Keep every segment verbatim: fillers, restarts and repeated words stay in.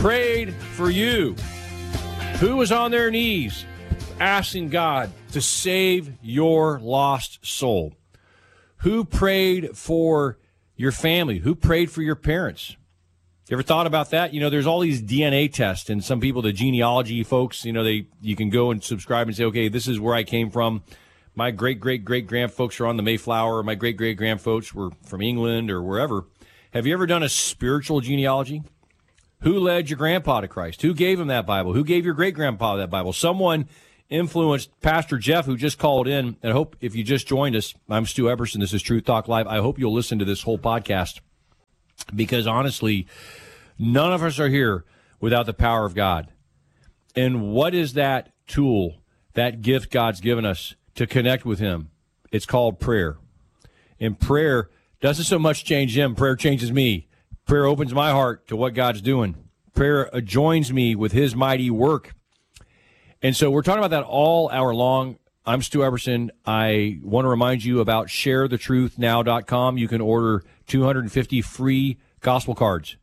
prayed for you? Who was on their knees asking God to save your lost soul? Who prayed for your family? Who prayed for your parents? You ever thought about that? You know, there's all these D N A tests, and some people, the genealogy folks, you know, they you can go and subscribe and say, okay, this is where I came from. My great-great-great-grand folks are on the Mayflower. My great-great-grand folks were from England or wherever. Have you ever done a spiritual genealogy? Who led your grandpa to Christ? Who gave him that Bible? Who gave your great-grandpa that Bible? Someone influenced Pastor Jeff, who just called in. And I hope if you just joined us, I'm Stu Eberson. This is Truth Talk Live. I hope you'll listen to this whole podcast because, honestly, none of us are here without the power of God. And what is that tool, that gift God's given us to connect with him? It's called prayer. And prayer doesn't so much change him. Prayer changes me. Prayer opens my heart to what God's doing. Prayer joins me with his mighty work. And so we're talking about that all hour long. I'm Stu Eberson. I want to remind you about share the truth now dot com. You can order two hundred fifty free gospel cards.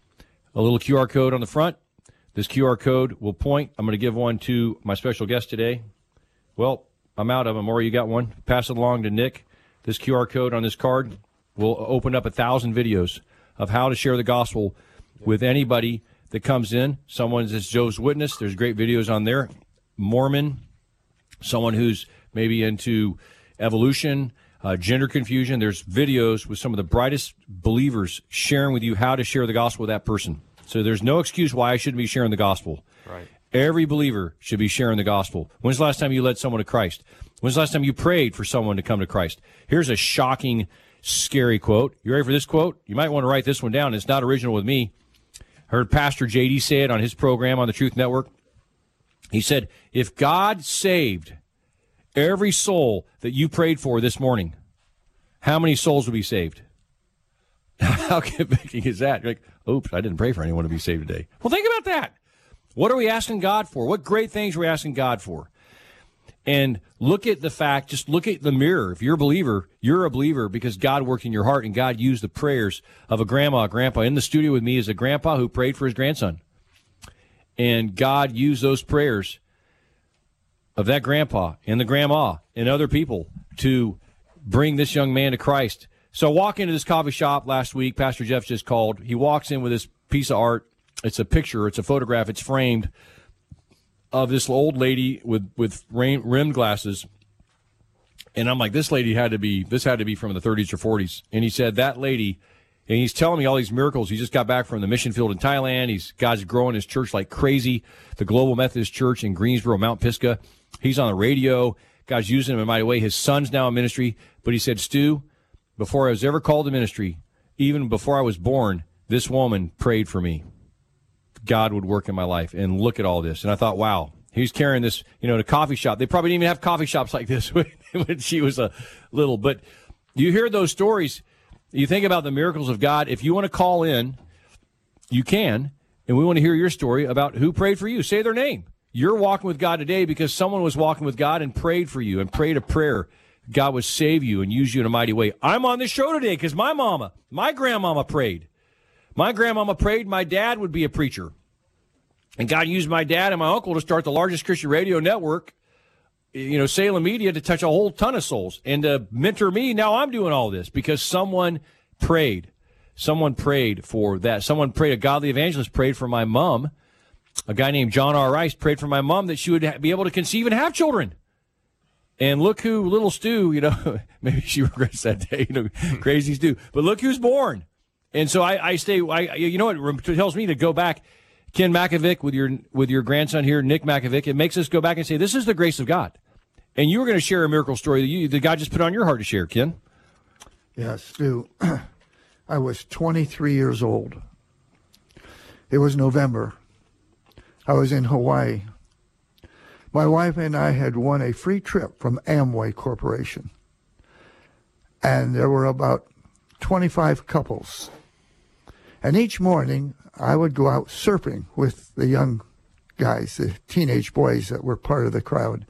A little Q R code on the front. This Q R code will point. I'm going to give one to my special guest today. Well, I'm out of them. Or you got one? Pass it along to Nick. This Q R code on this card will open up a thousand videos of how to share the gospel with anybody that comes in. Someone that's Joe's Witness. There's great videos on there. Mormon, someone who's maybe into evolution, uh, gender confusion. There's videos with some of the brightest believers sharing with you how to share the gospel with that person. So there's no excuse why I shouldn't be sharing the gospel. Right. Every believer should be sharing the gospel. When's the last time you led someone to Christ? When's the last time you prayed for someone to come to Christ? Here's a shocking, scary quote. You ready for this quote? You might want to write this one down. It's not original with me. Heard Pastor J D say it on his program on the Truth Network. He said, if God saved every soul that you prayed for this morning, how many souls would be saved? How convicting is that? You're like, oops, I didn't pray for anyone to be saved today. Well, think about that. What are we asking God for? What great things are we asking God for? And look at the fact, just look at the mirror. If you're a believer, you're a believer because God worked in your heart and God used the prayers of a grandma, a grandpa. In the studio with me is a grandpa who prayed for his grandson. And God used those prayers of that grandpa and the grandma and other people to bring this young man to Christ. So I walk into this coffee shop last week. Pastor Jeff just called. He walks in with this piece of art. It's a picture. It's a photograph. It's framed of this old lady with, with rain, rimmed glasses. And I'm like, this lady had to be, this had to be from the thirties or forties. And he said, that lady, and he's telling me all these miracles. He just got back from the mission field in Thailand. He's God's growing his church like crazy. The Global Methodist Church in Greensboro, Mount Pisgah. He's on the radio. God's using him in a mighty way. His son's now in ministry. But he said, Stu, before I was ever called to ministry, even before I was born, this woman prayed for me. God would work in my life. And look at all this. And I thought, wow, he's carrying this, you know, in a coffee shop. They probably didn't even have coffee shops like this when she was a little. But you hear those stories. You think about the miracles of God. If you want to call in, you can. And we want to hear your story about who prayed for you. Say their name. You're walking with God today because someone was walking with God and prayed for you and prayed a prayer. God would save you and use you in a mighty way. I'm on this show today because my mama, my grandmama prayed. My grandmama prayed my dad would be a preacher. And God used my dad and my uncle to start the largest Christian radio network, you know, Salem Media, to touch a whole ton of souls and to mentor me. Now I'm doing all this because someone prayed. Someone prayed for that. Someone prayed, a godly evangelist prayed for my mom. A guy named John R. Rice prayed for my mom that she would be able to conceive and have children. And look who, little Stu, you know, maybe she regrets that day, you know, crazy Stu. But look who's born. And so I, I stay, I, you know what, it tells me to go back. Ken Makovic with your with your grandson here, Nick Makovic, it makes us go back and say, this is the grace of God. And you were going to share a miracle story that, you, that God just put on your heart to share, Ken. Yes, Stu. I was twenty-three years old. It was November. I was in Hawaii. My wife and I had won a free trip from Amway Corporation. And there were about twenty-five couples. And each morning, I would go out surfing with the young guys, the teenage boys that were part of the crowd.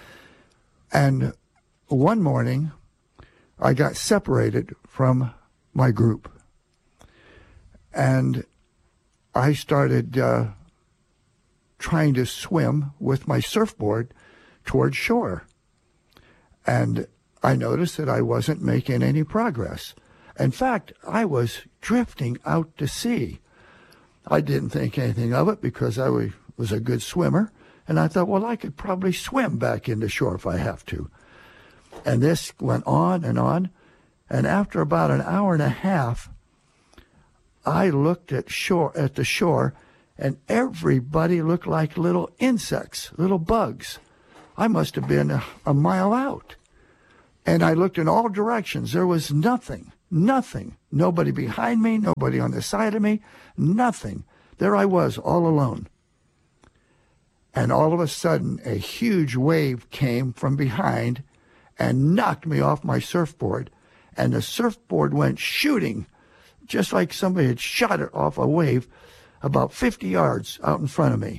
And one morning, I got separated from my group. And I started uh, trying to swim with my surfboard toward shore. And I noticed that I wasn't making any progress. In fact, I was drifting out to sea. I didn't think anything of it because I was a good swimmer. And I thought, well, I could probably swim back into shore if I have to. And this went on and on. And after about an hour and a half, I looked at shore at the shore, and everybody looked like little insects, little bugs. I must have been a, a mile out. And I looked in all directions. There was nothing, nothing. Nobody behind me, nobody on the side of me, nothing. There I was, all alone. And all of a sudden, a huge wave came from behind and knocked me off my surfboard. And the surfboard went shooting, just like somebody had shot it off a wave, about fifty yards out in front of me.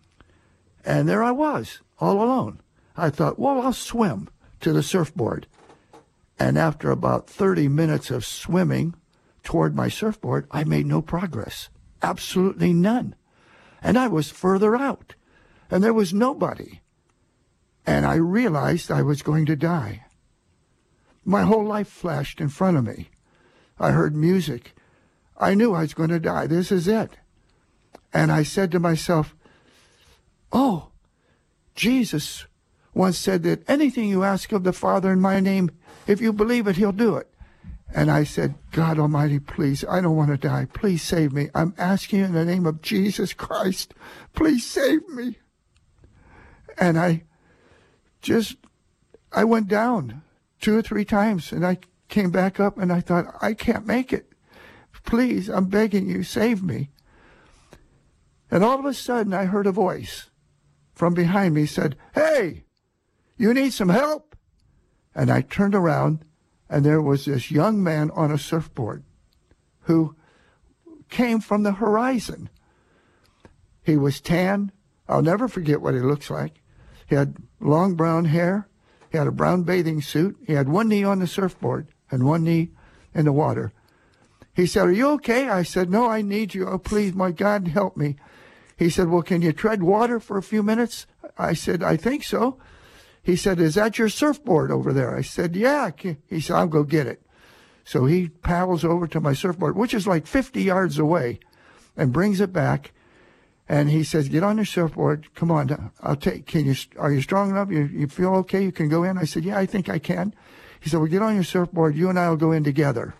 And there I was, all alone. I thought, well, I'll swim to the surfboard. And after about thirty minutes of swimming toward my surfboard, I made no progress, absolutely none. And I was further out, and there was nobody. And I realized I was going to die. My whole life flashed in front of me. I heard music. I knew I was going to die. This is it. And I said to myself, oh, Jesus once said that anything you ask of the Father in my name, if you believe it, he'll do it. And I said, God Almighty, please, I don't want to die. Please save me. I'm asking you in the name of Jesus Christ. Please save me. And I just, I went down two or three times, and I came back up, and I thought, I can't make it. Please, I'm begging you, save me. And all of a sudden, I heard a voice from behind me said, hey, you need some help? And I turned around, and there was this young man on a surfboard who came from the horizon. He was tan. I'll never forget what he looks like. He had long brown hair. He had a brown bathing suit. He had one knee on the surfboard and one knee in the water. He said, are you okay? I said, no, I need you. Oh, please, my God, help me. He said, well, can you tread water for a few minutes? I said, I think so. He said, is that your surfboard over there? I said, yeah. He said, I'll go get it. So he paddles over to my surfboard, which is like fifty yards away, and brings it back. And he says, get on your surfboard. Come on, I'll take, can you, are you strong enough? You, you feel okay? You can go in? I said, yeah, I think I can. He said, well, get on your surfboard. You and I will go in together.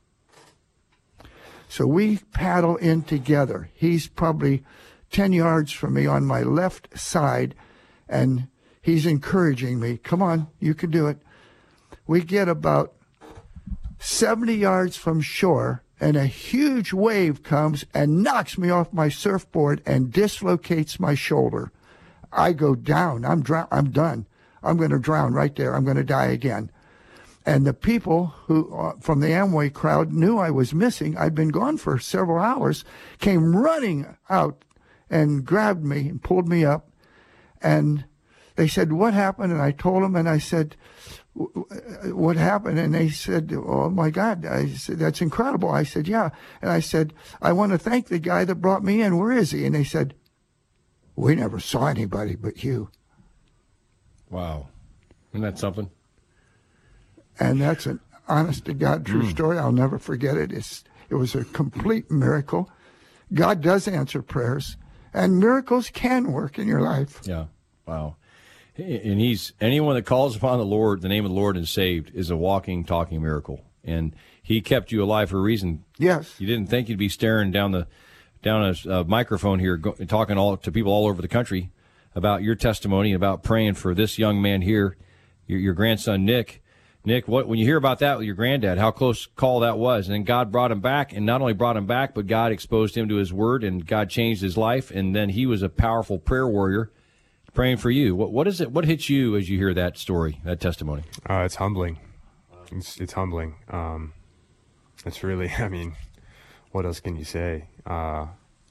So we paddle in together. He's probably ten yards from me on my left side, and he's encouraging me. Come on, you can do it. We get about seventy yards from shore, and a huge wave comes and knocks me off my surfboard and dislocates my shoulder. I go down. I'm drown- I'm done. I'm going to drown right there. I'm going to die again. And the people who uh, from the Amway crowd knew I was missing. I'd been gone for several hours, came running out and grabbed me and pulled me up. And they said, what happened? And I told them, and I said, what happened? And they said, oh, my God. I said, that's incredible. I said, yeah. And I said, I want to thank the guy that brought me in. Where is he? And they said, we never saw anybody but you. Wow. Isn't that something? And that's an honest-to-God true mm. story. I'll never forget it. It's, it was a complete miracle. God does answer prayers, and miracles can work in your life. Yeah. Wow. And he's anyone that calls upon the Lord, the name of the Lord, and is saved is a walking, talking miracle. And he kept you alive for a reason. Yes. You didn't think you'd be staring down the down a, a microphone here, go, talking all to people all over the country about your testimony, about praying for this young man here, your, your grandson Nick. Nick, what when you hear about that with your granddad, how close call that was, and then God brought him back, and not only brought him back, but God exposed him to His Word, and God changed his life, and then he was a powerful prayer warrior. Praying for you. What what is it? What hits you as you hear that story, that testimony? Uh, it's humbling. It's it's humbling. Um, it's really. I mean, what else can you say? Uh,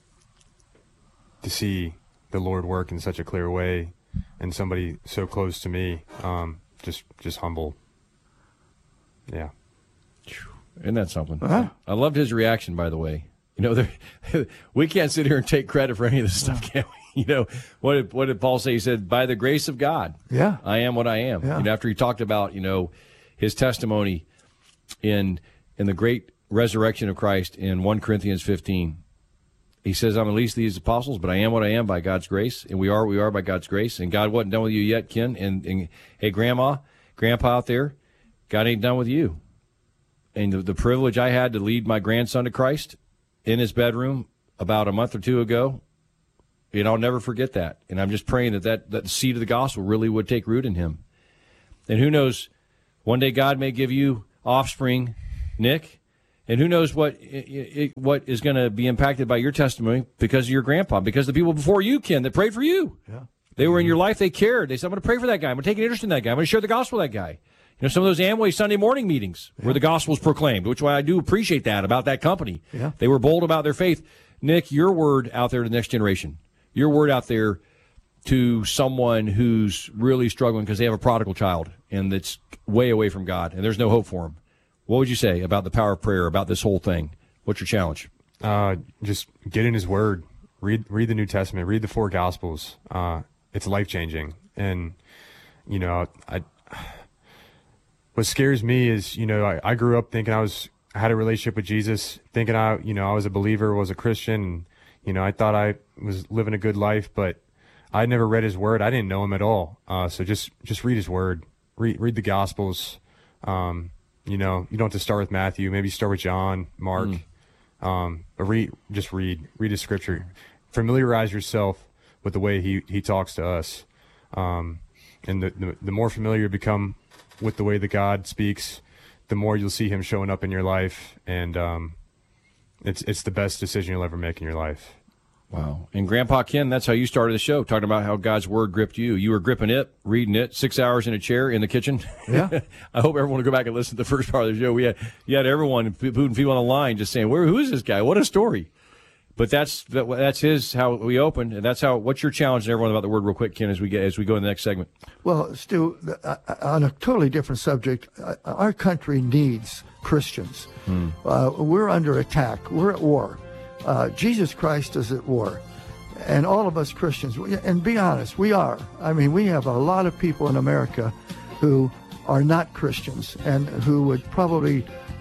to see the Lord work in such a clear way, and somebody so close to me, um, just just humble. Yeah. Isn't that something? Uh-huh. I loved his reaction, by the way. You know, there- we can't sit here and take credit for any of this stuff, can we? You know, what did, what did Paul say? He said, by the grace of God, Yeah. I am what I am. Yeah. You know, after he talked about, you know, his testimony in in the great resurrection of Christ in First Corinthians fifteen, he says, I'm at least these apostles, but I am what I am by God's grace, and we are what we are by God's grace, and God wasn't done with you yet, Ken. And, and hey, Grandma, Grandpa out there, God ain't done with you. And the, the privilege I had to lead my grandson to Christ in his bedroom about a month or two ago, and I'll never forget that. And I'm just praying that, that that the seed of the gospel really would take root in him. And who knows, one day God may give you offspring, Nick, and who knows what it, it, what is going to be impacted by your testimony because of your grandpa, because the people before you, Ken, that prayed for you. Yeah. They were in your life. They cared. They said, I'm going to pray for that guy. I'm going to take an interest in that guy. I'm going to share the gospel with that guy. You know, some of those Amway Sunday morning meetings where the gospel is proclaimed, which why I do appreciate that about that company. Yeah. They were bold about their faith. Nick, your word out there to the next generation, your word out there to someone who's really struggling because they have a prodigal child and that's way away from God and there's no hope for him. What would you say about the power of prayer, about this whole thing? What's your challenge? Uh, just get in his word, read, read the New Testament, read the four gospels. Uh, it's life changing. And, you know, I, what scares me is, you know, I, I grew up thinking I was, I had a relationship with Jesus, thinking I, you know, I was a believer, was a Christian. And, you know, I thought I was living a good life, but I never read his word. I didn't know him at all. Uh, so just, just read his word, read, read the gospels. Um, you know, you don't have to start with Matthew, maybe start with John, Mark, mm. um, but read, just read, read his scripture, familiarize yourself with the way he, he talks to us. Um, and the, the, the more familiar you become with the way that God speaks, the more you'll see him showing up in your life. And, um, it's, it's the best decision you'll ever make in your life. Wow. And Grandpa Ken, that's how you started the show, talking about how God's word gripped you. You were gripping it, reading it, six hours in a chair in the kitchen. Yeah. I hope everyone will go back and listen to the first part of the show. We had, you had everyone, putting people on the line just saying, "Where? Who is this guy? What a story." But that's that, that's his, how we opened, and that's how, what's your challenge to everyone about the word real quick, Ken, as we get, as we go in the next segment? Well, Stu, uh, on a totally different subject, uh, our country needs Christians. Hmm. Uh, we're under attack. We're at war. Uh, Jesus Christ is at war. And all of us Christians, and be honest, we are. I mean, we have a lot of people in America who are not Christians and who would probably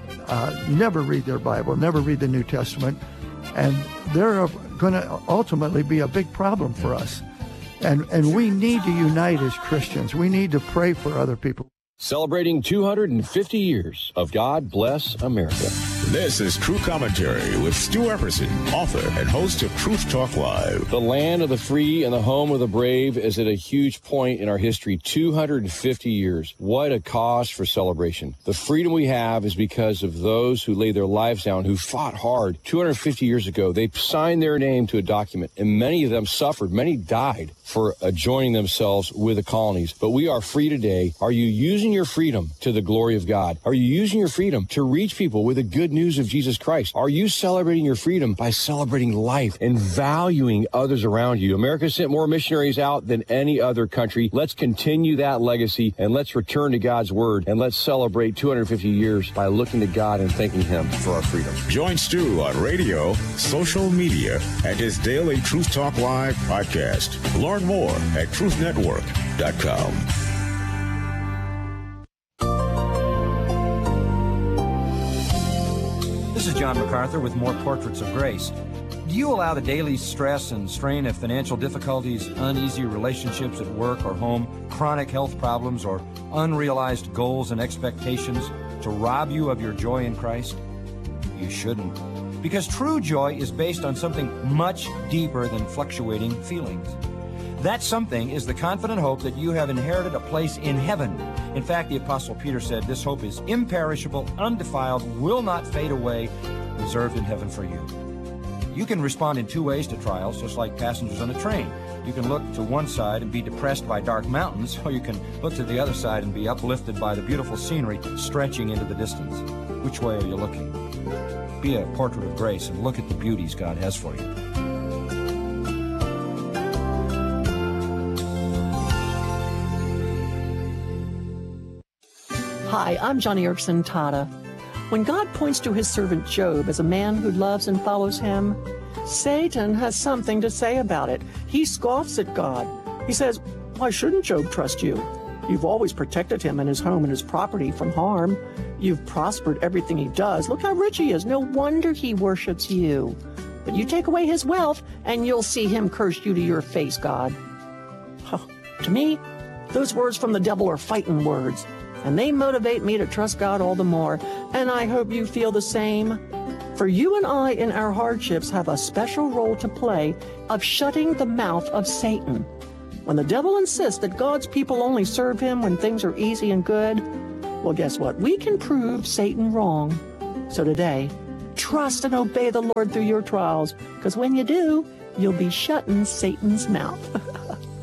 uh, never read their Bible, never read the New Testament. And they're going to ultimately be a big problem for us. And, and we need to unite as Christians. We need to pray for other people. Celebrating two hundred fifty years of God Bless America. This is True Commentary with Stu Epperson, author and host of Truth Talk Live. The land of the free and the home of the brave is at a huge point in our history. two hundred fifty years. What a cause for celebration. The freedom we have is because of those who laid their lives down, who fought hard. two hundred fifty years ago, they signed their name to a document, and many of them suffered. Many died for uh, joining themselves with the colonies. But we are free today. Are you using your freedom to the glory of God? Are you using your freedom to reach people with the good news of Jesus Christ? Are you celebrating your freedom by celebrating life and valuing others around you? America sent more missionaries out than any other country. Let's continue that legacy, and let's return to God's word, and let's celebrate two hundred fifty years by looking to God and thanking him for our freedom. Join Stu on radio, social media, and his daily Truth Talk Live podcast. Learn more at truth network dot com. This is John MacArthur with more Portraits of Grace. Do you allow the daily stress and strain of financial difficulties, uneasy relationships at work or home, chronic health problems, or unrealized goals and expectations to rob you of your joy in Christ? You shouldn't. Because true joy is based on something much deeper than fluctuating feelings. That something is the confident hope that you have inherited a place in heaven. In fact, the Apostle Peter said this hope is imperishable, undefiled, will not fade away, reserved in heaven for you. You can respond in two ways to trials, just like passengers on a train. You can look to one side and be depressed by dark mountains, or you can look to the other side and be uplifted by the beautiful scenery stretching into the distance. Which way are you looking? Be a portrait of grace and look at the beauties God has for you. Hi, I'm Johnny Erickson Tata. When God points to his servant Job as a man who loves and follows him, Satan has something to say about it. He scoffs at God. He says, "Why shouldn't Job trust you? You've always protected him and his home and his property from harm. You've prospered everything he does. Look how rich he is. No wonder he worships you. But you take away his wealth, and you'll see him curse you to your face, God." Oh, to me, those words from the devil are fighting words, and they motivate me to trust God all the more, and I hope you feel the same. For you and I in our hardships have a special role to play of shutting the mouth of Satan. When the devil insists that God's people only serve him when things are easy and good, well, guess what? We can prove Satan wrong. So today, trust and obey the Lord through your trials, because when you do, you'll be shutting Satan's mouth.